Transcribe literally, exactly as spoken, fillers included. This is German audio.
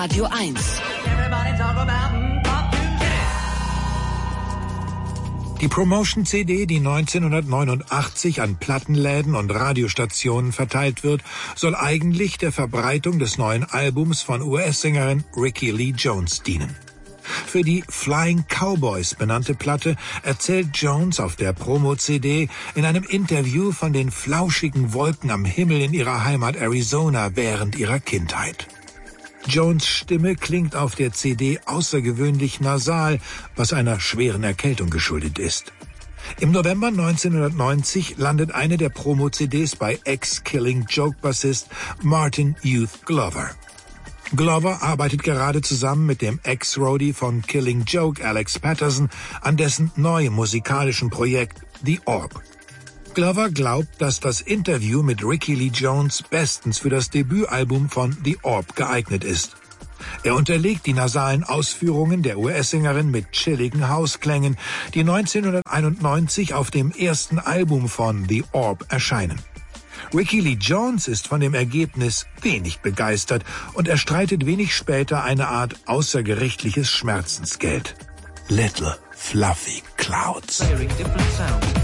Radio eins. Die Promotion-C D, die neunzehnhundertneunundachtzig an Plattenläden und Radiostationen verteilt wird, soll eigentlich der Verbreitung des neuen Albums von U S-Sängerin Rickie Lee Jones dienen. Für die Flying Cowboys benannte Platte erzählt Jones auf der Promo-C D in einem Interview von den flauschigen Wolken am Himmel in ihrer Heimat Arizona während ihrer Kindheit. Jones' Stimme klingt auf der C D außergewöhnlich nasal, was einer schweren Erkältung geschuldet ist. Im November neunzehnhundertneunzig landet eine der Promo-C Ds bei Ex-Killing-Joke-Bassist Martin Youth Glover. Glover arbeitet gerade zusammen mit dem Ex-Roadie von Killing Joke, Alex Patterson, an dessen neuem musikalischen Projekt The Orb. Glover glaubt, dass das Interview mit Rickie Lee Jones bestens für das Debütalbum von The Orb geeignet ist. Er unterlegt die nasalen Ausführungen der U S-Sängerin mit chilligen Hausklängen, die neunzehnhunderteinundneunzig auf dem ersten Album von The Orb erscheinen. Rickie Lee Jones ist von dem Ergebnis wenig begeistert und erstreitet wenig später eine Art außergerichtliches Schmerzensgeld. Little Fluffy Clouds.